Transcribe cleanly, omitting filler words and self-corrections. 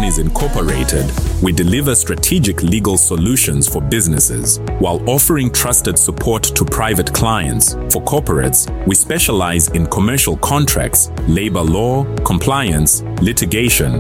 Attorneys Incorporated, we deliver strategic legal solutions for businesses while offering trusted support to private clients. For corporates, we specialize in commercial contracts, labor law, compliance, litigation,